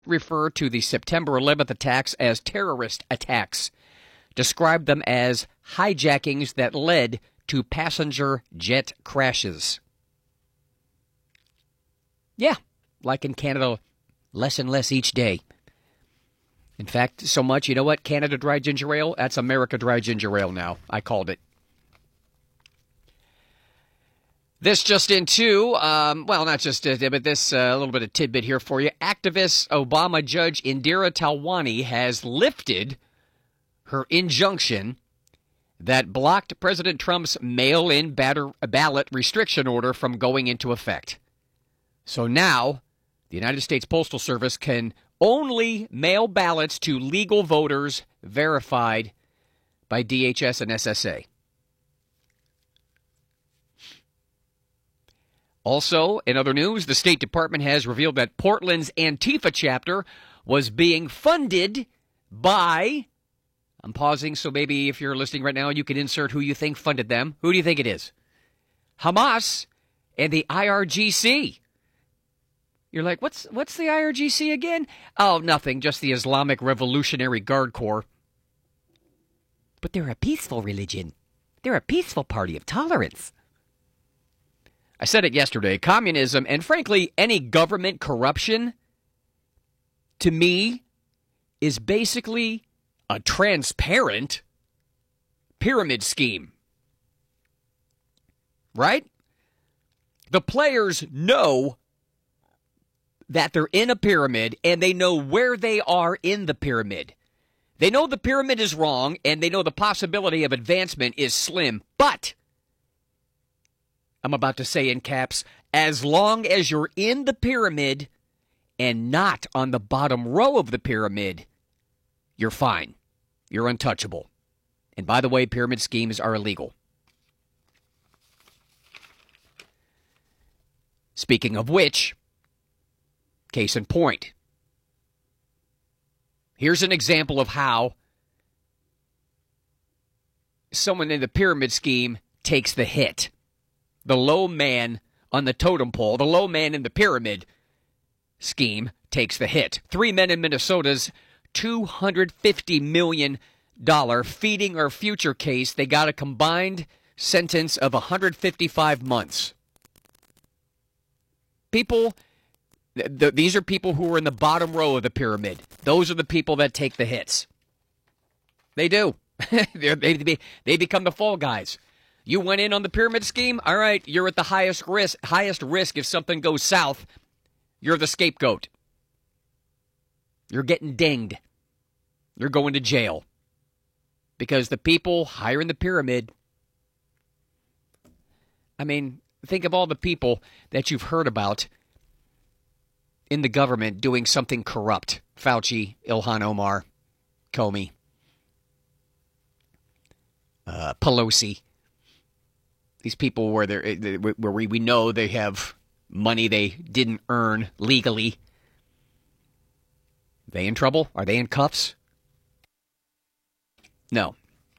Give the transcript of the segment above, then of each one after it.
refer to the September 11th attacks as terrorist attacks, described them as hijackings that led to passenger jet crashes. Yeah, like in Canada, less and less each day. In fact, so much, you know what? Canada Dry Ginger Ale, that's America Dry Ginger Ale now. I called it. This just into, not just, but this a little bit of tidbit here for you. Activist Obama Judge Indira Talwani has lifted her injunction that blocked President Trump's mail-in ballot restriction order from going into effect. So now, the United States Postal Service can only mail ballots to legal voters verified by DHS and SSA. Also, in other news, the State Department has revealed that Portland's Antifa chapter was being funded by, I'm pausing so maybe if you're listening right now, you can insert who you think funded them. Who do you think it is? Hamas and the IRGC. You're like, what's the IRGC again? Oh, nothing, just the Islamic Revolutionary Guard Corps. But they're a peaceful religion. They're a peaceful party of tolerance. I said it yesterday, communism and, frankly, any government corruption, to me, is basically a transparent pyramid scheme. Right? The players know that they're in a pyramid, and they know where they are in the pyramid. They know the pyramid is wrong, and they know the possibility of advancement is slim, but I'm about to say in caps, as long as you're in the pyramid and not on the bottom row of the pyramid, you're fine. You're untouchable. And by the way, pyramid schemes are illegal. Speaking of which, case in point, here's an example of how someone in the pyramid scheme takes the hit. The low man on the totem pole, the low man in the pyramid scheme takes the hit. 3 men in Minnesota's $250 million Feeding Our Future case, they got a combined sentence of 155 months. People, these are people who are in the bottom row of the pyramid. Those are the people that take the hits. They do. They become the fall guys. You went in on the pyramid scheme? All right, you're at the highest risk if something goes south. You're the scapegoat. You're getting dinged. You're going to jail. Because the people higher in the pyramid, I mean, think of all the people that you've heard about in the government doing something corrupt. Fauci, Ilhan Omar, Comey, Pelosi. These people where we know they have money they didn't earn legally. Are they in trouble? Are they in cuffs? No.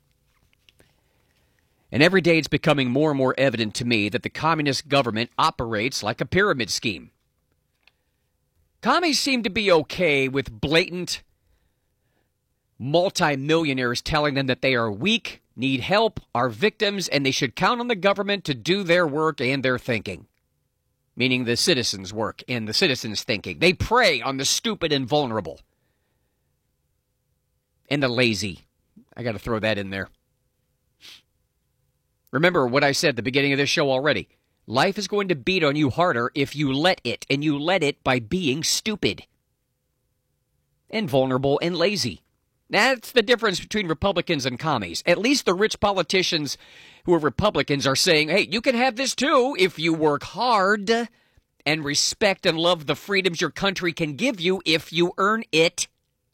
And every day it's becoming more and more evident to me that the communist government operates like a pyramid scheme. Commies seem to be okay with blatant multimillionaires telling them that they are weak, need help, are victims, and they should count on the government to do their work and their thinking. Meaning the citizens' work and the citizens' thinking. They prey on the stupid and vulnerable. And the lazy. I got to throw that in there. Remember what I said at the beginning of this show already. Life is going to beat on you harder if you let it, and you let it by being stupid and vulnerable and lazy. That's the difference between Republicans and commies. At least the rich politicians who are Republicans are saying, hey, you can have this too if you work hard and respect and love the freedoms your country can give you if you earn it.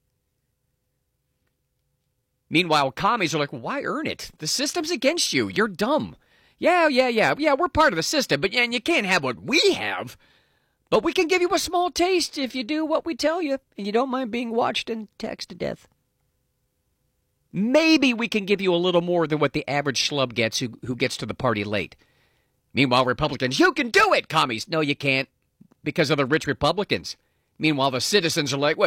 Meanwhile, commies are like, why earn it? The system's against you. You're dumb. Yeah, we're part of the system, but and you can't have what we have. But we can give you a small taste if you do what we tell you, and you don't mind being watched and taxed to death. Maybe we can give you a little more than what the average schlub gets who gets to the party late. Meanwhile, Republicans, you can do it, commies. No, you can't, because of the rich Republicans. Meanwhile, the citizens are like,